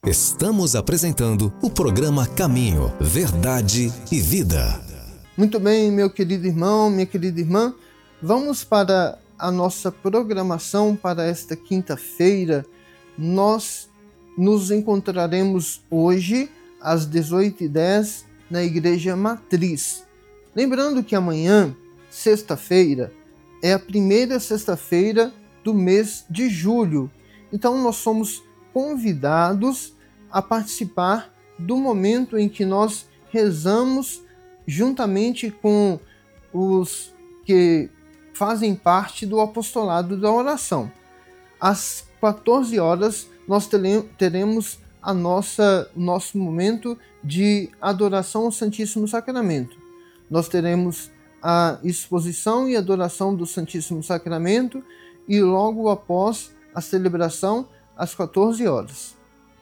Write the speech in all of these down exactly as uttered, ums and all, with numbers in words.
Estamos apresentando o programa Caminho, Verdade e Vida. Muito bem, meu querido irmão, minha querida irmã, vamos para a nossa programação para esta quinta-feira. Nós nos encontraremos hoje às dezoito e dez na Igreja Matriz. Lembrando que amanhã, sexta-feira, é a primeira sexta-feira do mês de julho. Então nós somos convidados a participar do momento em que nós rezamos juntamente com os que fazem parte do apostolado da oração. Às quatorze horas nós teremos a nossa nosso momento de adoração ao Santíssimo Sacramento. Nós teremos a exposição e adoração do Santíssimo Sacramento e logo após a celebração às quatorze horas.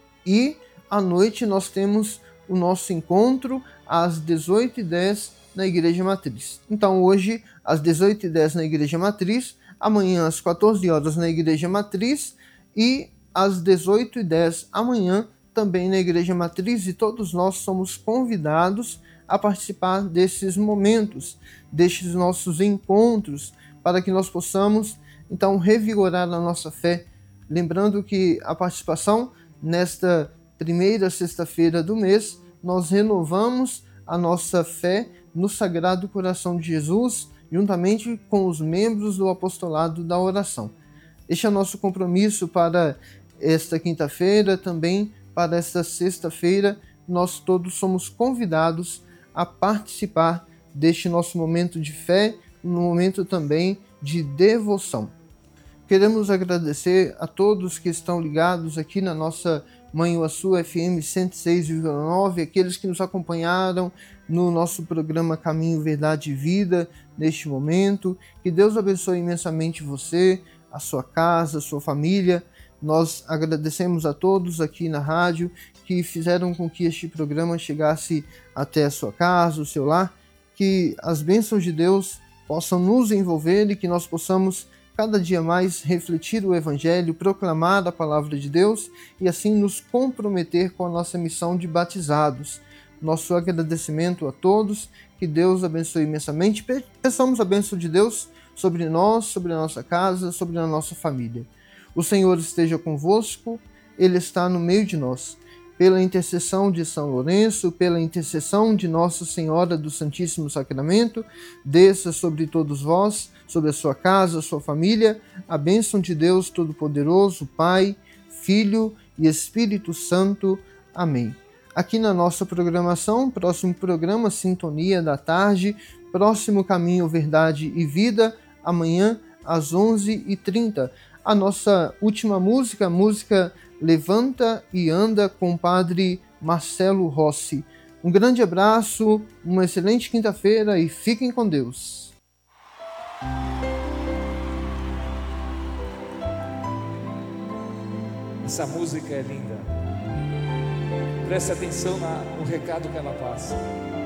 E à noite nós temos o nosso encontro às dezoito e dez na Igreja Matriz. Então hoje às dezoito e dez na Igreja Matriz, amanhã às quatorze horas na Igreja Matriz e às dezoito e dez amanhã também na Igreja Matriz, e todos nós somos convidados a participar desses momentos, destes nossos encontros, para que nós possamos então revigorar a nossa fé. Lembrando que a participação nesta primeira sexta-feira do mês, nós renovamos a nossa fé no Sagrado Coração de Jesus, juntamente com os membros do apostolado da oração. Este é o nosso compromisso para esta quinta-feira, também para esta sexta-feira. Nós todos somos convidados a participar deste nosso momento de fé, no momento também de devoção. Queremos agradecer a todos que estão ligados aqui na nossa Manhuaçu F M cento e seis vírgula nove, aqueles que nos acompanharam no nosso programa Caminho, Verdade e Vida neste momento. Que Deus abençoe imensamente você, a sua casa, a sua família. Nós agradecemos a todos aqui na rádio que fizeram com que este programa chegasse até a sua casa, o seu lar. Que as bênçãos de Deus possam nos envolver e que nós possamos cada dia mais refletir o Evangelho, proclamar a Palavra de Deus e assim nos comprometer com a nossa missão de batizados. Nosso agradecimento a todos, que Deus abençoe imensamente. Peçamos a bênção de Deus sobre nós, sobre a nossa casa, sobre a nossa família. O Senhor esteja convosco, Ele está no meio de nós. Pela intercessão de São Lourenço, pela intercessão de Nossa Senhora do Santíssimo Sacramento, desça sobre todos vós, sobre a sua casa, a sua família, a bênção de Deus Todo-Poderoso, Pai, Filho e Espírito Santo. Amém. Aqui na nossa programação, próximo programa Sintonia da Tarde, próximo Caminho, Verdade e Vida, amanhã às onze e trinta. A nossa última música, a música Levanta e Anda, com o Padre Marcelo Rossi. Um grande abraço, uma excelente quinta-feira e fiquem com Deus. Essa música é linda. Preste atenção na, no recado que ela passa.